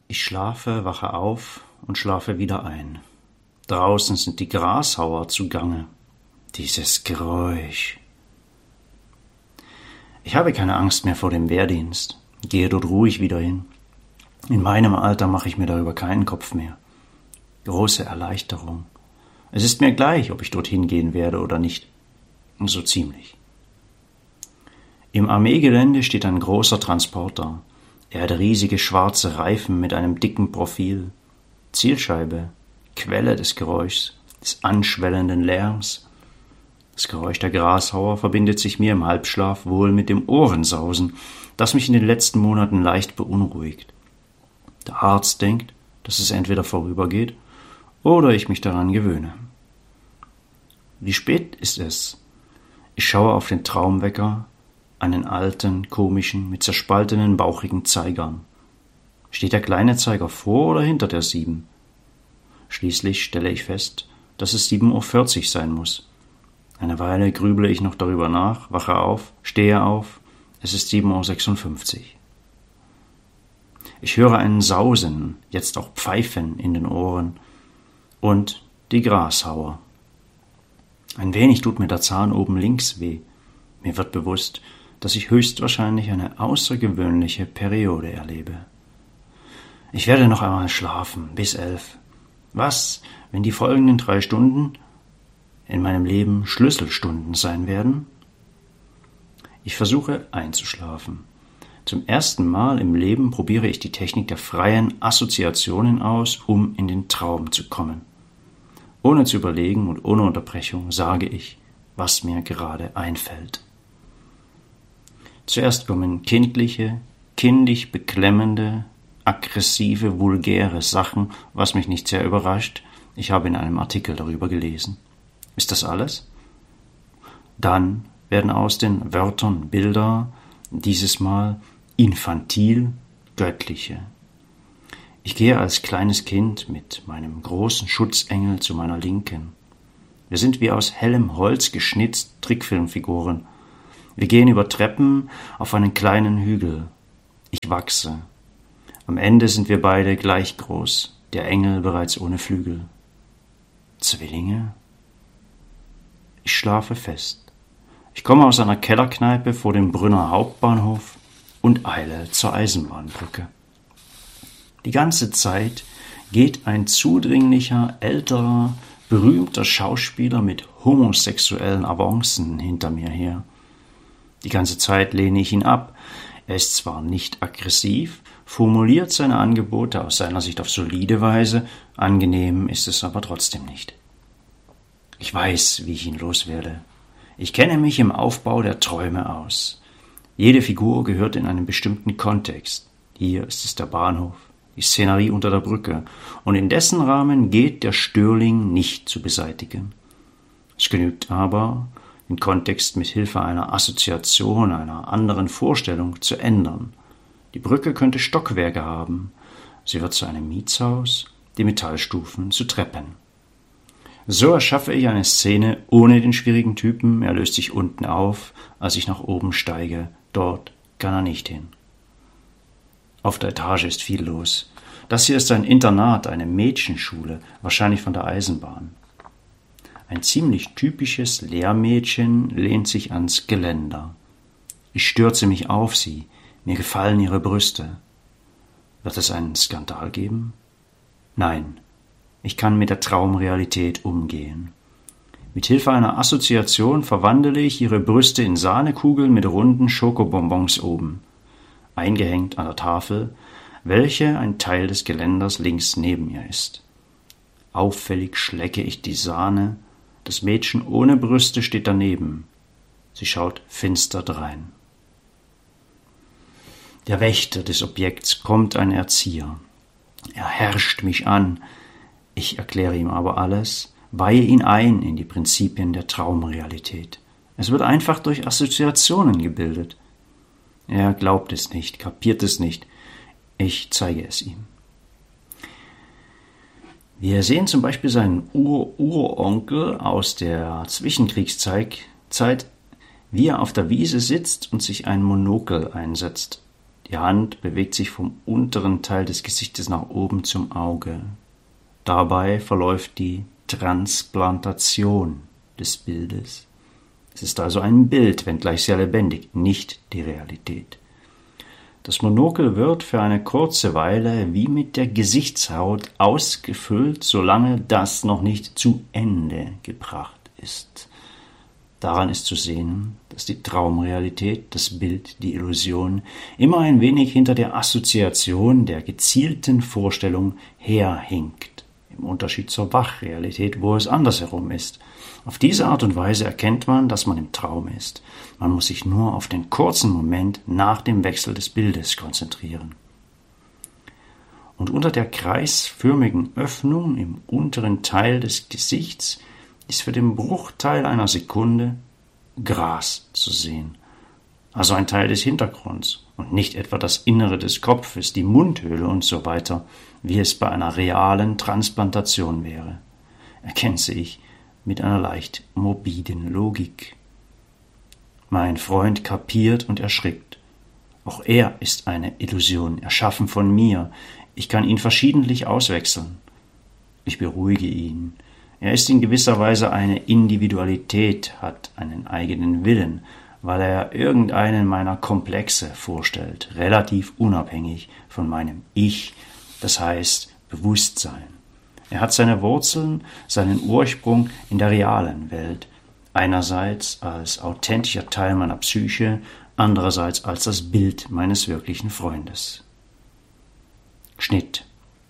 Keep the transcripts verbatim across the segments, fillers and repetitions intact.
Ich schlafe, wache auf und schlafe wieder ein. Draußen sind die Grashauer zugange. Dieses Geräusch. Ich habe keine Angst mehr vor dem Wehrdienst, gehe dort ruhig wieder hin. In meinem Alter mache ich mir darüber keinen Kopf mehr. Große Erleichterung. Es ist mir gleich, ob ich dorthin gehen werde oder nicht. So ziemlich. Im Armeegelände steht ein großer Transporter. Er hat riesige schwarze Reifen mit einem dicken Profil. Zielscheibe, Quelle des Geräuschs, des anschwellenden Lärms. Das Geräusch der Grashauer verbindet sich mir im Halbschlaf wohl mit dem Ohrensausen, das mich in den letzten Monaten leicht beunruhigt. Der Arzt denkt, dass es entweder vorübergeht oder ich mich daran gewöhne. Wie spät ist es? Ich schaue auf den Traumwecker, einen alten, komischen, mit zerspaltenen, bauchigen Zeigern. Steht der kleine Zeiger vor oder hinter der sieben? Schließlich stelle ich fest, dass es sieben Uhr vierzig sein muss. Eine Weile grüble ich noch darüber nach, wache auf, stehe auf, es ist sieben Uhr sechsundfünfzig. Ich höre einen Sausen, jetzt auch Pfeifen in den Ohren und die Grashauer. Ein wenig tut mir der Zahn oben links weh. Mir wird bewusst, dass ich höchstwahrscheinlich eine außergewöhnliche Periode erlebe. Ich werde noch einmal schlafen, bis elf. Was, wenn die folgenden drei Stunden in meinem Leben Schlüsselstunden sein werden? Ich versuche einzuschlafen. Zum ersten Mal im Leben probiere ich die Technik der freien Assoziationen aus, um in den Traum zu kommen. Ohne zu überlegen und ohne Unterbrechung sage ich, was mir gerade einfällt. Zuerst kommen kindliche, kindisch beklemmende, aggressive, vulgäre Sachen, was mich nicht sehr überrascht. Ich habe in einem Artikel darüber gelesen. Ist das alles? Dann werden aus den Wörtern Bilder, dieses Mal infantil, göttliche. Ich gehe als kleines Kind mit meinem großen Schutzengel zu meiner Linken. Wir sind wie aus hellem Holz geschnitzt Trickfilmfiguren. Wir gehen über Treppen auf einen kleinen Hügel. Ich wachse. Am Ende sind wir beide gleich groß, der Engel bereits ohne Flügel. Zwillinge? Ich schlafe fest. Ich komme aus einer Kellerkneipe vor dem Brünner Hauptbahnhof und eile zur Eisenbahnbrücke. Die ganze Zeit geht ein zudringlicher, älterer, berühmter Schauspieler mit homosexuellen Avancen hinter mir her. Die ganze Zeit lehne ich ihn ab. Er ist zwar nicht aggressiv, formuliert seine Angebote aus seiner Sicht auf solide Weise, angenehm ist es aber trotzdem nicht. Ich weiß, wie ich ihn loswerde. Ich kenne mich im Aufbau der Träume aus. Jede Figur gehört in einen bestimmten Kontext. Hier ist es der Bahnhof, die Szenerie unter der Brücke, und in dessen Rahmen geht der Störling nicht zu beseitigen. Es genügt aber, den Kontext mit Hilfe einer Assoziation, einer anderen Vorstellung zu ändern. Die Brücke könnte Stockwerke haben. Sie wird zu einem Mietshaus, die Metallstufen zu Treppen. So erschaffe ich eine Szene ohne den schwierigen Typen. Er löst sich unten auf, als ich nach oben steige. Dort kann er nicht hin. Auf der Etage ist viel los. Das hier ist ein Internat, eine Mädchenschule, wahrscheinlich von der Eisenbahn. Ein ziemlich typisches Lehrmädchen lehnt sich ans Geländer. Ich stürze mich auf sie. Mir gefallen ihre Brüste. Wird es einen Skandal geben? Nein, ich kann mit der Traumrealität umgehen. Mit Hilfe einer Assoziation verwandle ich ihre Brüste in Sahnekugeln mit runden Schokobonbons oben, eingehängt an der Tafel, welche ein Teil des Geländers links neben mir ist. Auffällig schlecke ich die Sahne. Das Mädchen ohne Brüste steht daneben. Sie schaut finster drein. Der Wächter des Objekts kommt ein Erzieher. Er herrscht mich an. Ich erkläre ihm aber alles, weihe ihn ein in die Prinzipien der Traumrealität. Es wird einfach durch Assoziationen gebildet. Er glaubt es nicht, kapiert es nicht. Ich zeige es ihm. Wir sehen zum Beispiel seinen Ur-Uronkel aus der Zwischenkriegszeit, wie er auf der Wiese sitzt und sich ein Monokel einsetzt. Die Hand bewegt sich vom unteren Teil des Gesichtes nach oben zum Auge. Dabei verläuft die Transplantation des Bildes. Es ist also ein Bild, wenngleich sehr lebendig, nicht die Realität. Das Monokel wird für eine kurze Weile wie mit der Gesichtshaut ausgefüllt, solange das noch nicht zu Ende gebracht ist. Daran ist zu sehen, dass die Traumrealität, das Bild, die Illusion immer ein wenig hinter der Assoziation der gezielten Vorstellung herhinkt, im Unterschied zur Wachrealität, wo es andersherum ist. Auf diese Art und Weise erkennt man, dass man im Traum ist. Man muss sich nur auf den kurzen Moment nach dem Wechsel des Bildes konzentrieren. Und unter der kreisförmigen Öffnung im unteren Teil des Gesichts ist für den Bruchteil einer Sekunde Gras zu sehen, also ein Teil des Hintergrunds und nicht etwa das Innere des Kopfes, die Mundhöhle und so weiter, wie es bei einer realen Transplantation wäre, ergänze ich mit einer leicht morbiden Logik. Mein Freund kapiert und erschrickt. Auch er ist eine Illusion, erschaffen von mir. Ich kann ihn verschiedentlich auswechseln. Ich beruhige ihn. Er ist in gewisser Weise eine Individualität, hat einen eigenen Willen, weil er irgendeinen meiner Komplexe vorstellt, relativ unabhängig von meinem Ich, das heißt Bewusstsein. Er hat seine Wurzeln, seinen Ursprung in der realen Welt, einerseits als authentischer Teil meiner Psyche, andererseits als das Bild meines wirklichen Freundes. Schnitt.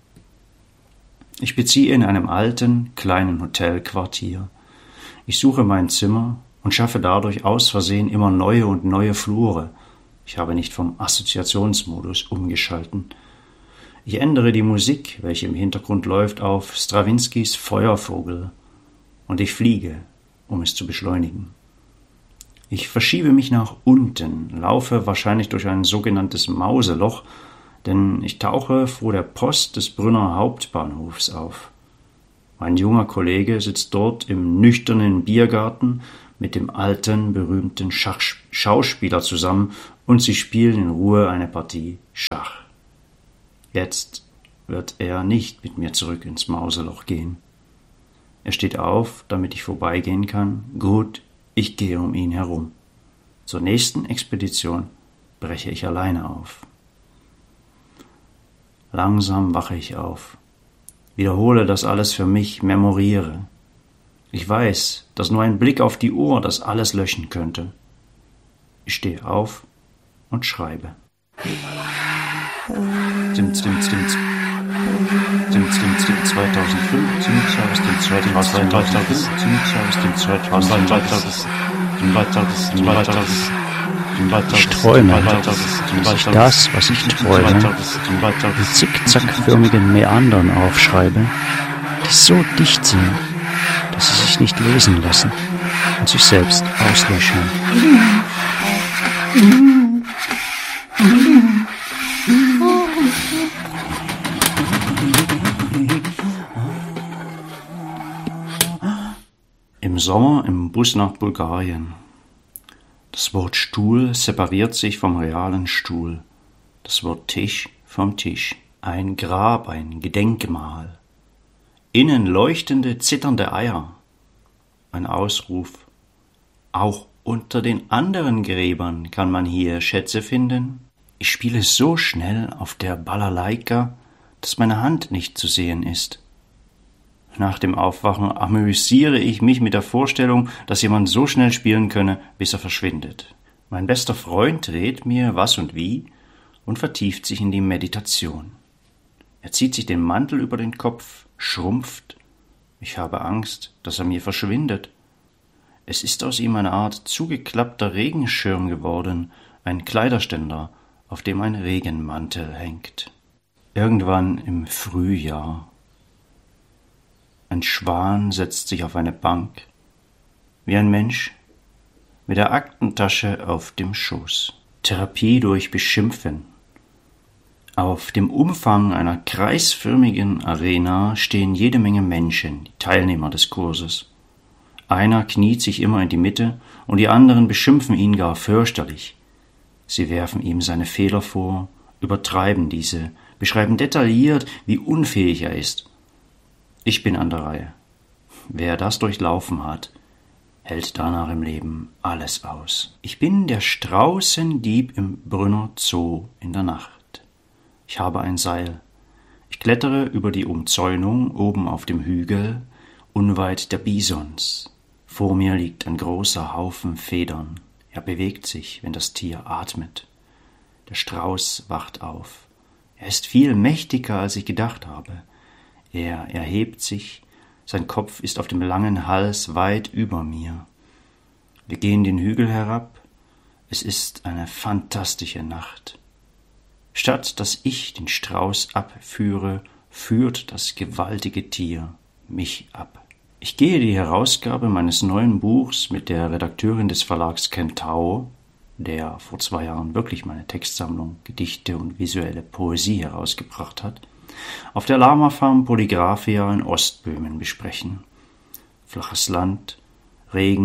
Ich beziehe in einem alten, kleinen Hotelquartier. Ich suche mein Zimmer und schaffe dadurch aus Versehen immer neue und neue Flure. Ich habe nicht vom Assoziationsmodus umgeschalten. Ich ändere die Musik, welche im Hintergrund läuft, auf Strawinskys Feuervogel, und ich fliege, um es zu beschleunigen. Ich verschiebe mich nach unten, laufe wahrscheinlich durch ein sogenanntes Mauseloch, denn ich tauche vor der Post des Brünner Hauptbahnhofs auf. Mein junger Kollege sitzt dort im nüchternen Biergarten mit dem alten, berühmten Schach- Schauspieler zusammen und sie spielen in Ruhe eine Partie Schach. Jetzt wird er nicht mit mir zurück ins Mauseloch gehen. Er steht auf, damit ich vorbeigehen kann. Gut, ich gehe um ihn herum. Zur nächsten Expedition breche ich alleine auf. Langsam wache ich auf, wiederhole das alles für mich, memoriere. Ich weiß, dass nur ein Blick auf die Uhr das alles löschen könnte. Ich stehe auf und schreibe. Stimmt, stimmt, stimmt. Stimmt, stimmt, stimmt, zweitausendfünf, Ziemlich aus dem zweitausendfünf, Ziemlich aus dem zweitausendfünf, Ich träume, dass ich das, was ich träume, in zickzackförmigen Meandern aufschreibe, die so dicht sind, dass sie sich nicht lesen lassen und sich selbst auslöschen. Im Sommer im Bus nach Bulgarien. Das Wort Stuhl separiert sich vom realen Stuhl. Das Wort Tisch vom Tisch. Ein Grab, ein Gedenkmal. Innen leuchtende, zitternde Eier. Ein Ausruf. Auch unter den anderen Gräbern kann man hier Schätze finden. Ich spiele so schnell auf der Balalaika, dass meine Hand nicht zu sehen ist. Nach dem Aufwachen amüsiere ich mich mit der Vorstellung, dass jemand so schnell spielen könne, bis er verschwindet. Mein bester Freund rät mir, was und wie, und vertieft sich in die Meditation. Er zieht sich den Mantel über den Kopf, schrumpft. Ich habe Angst, dass er mir verschwindet. Es ist aus ihm eine Art zugeklappter Regenschirm geworden, ein Kleiderständer, auf dem ein Regenmantel hängt. Irgendwann im Frühjahr. Ein Schwan setzt sich auf eine Bank, wie ein Mensch, mit der Aktentasche auf dem Schoß. Therapie durch Beschimpfen. Auf dem Umfang einer kreisförmigen Arena stehen jede Menge Menschen, die Teilnehmer des Kurses. Einer kniet sich immer in die Mitte und die anderen beschimpfen ihn gar fürchterlich. Sie werfen ihm seine Fehler vor, übertreiben diese, beschreiben detailliert, wie unfähig er ist. Ich bin an der Reihe. Wer das durchlaufen hat, hält danach im Leben alles aus. Ich bin der Straußendieb im Brünner Zoo in der Nacht. Ich habe ein Seil. Ich klettere über die Umzäunung oben auf dem Hügel, unweit der Bisons. Vor mir liegt ein großer Haufen Federn. Er bewegt sich, wenn das Tier atmet. Der Strauß wacht auf. Er ist viel mächtiger, als ich gedacht habe. Er erhebt sich, sein Kopf ist auf dem langen Hals weit über mir. Wir gehen den Hügel herab. Es ist eine fantastische Nacht. Statt dass ich den Strauß abführe, führt das gewaltige Tier mich ab. Ich gehe die Herausgabe meines neuen Buchs mit der Redakteurin des Verlags Kentau, der vor zwei Jahren wirklich meine Textsammlung, Gedichte und visuelle Poesie herausgebracht hat, auf der Lama-Farm Polygraphia in Ostböhmen besprechen. Flaches Land, Regen,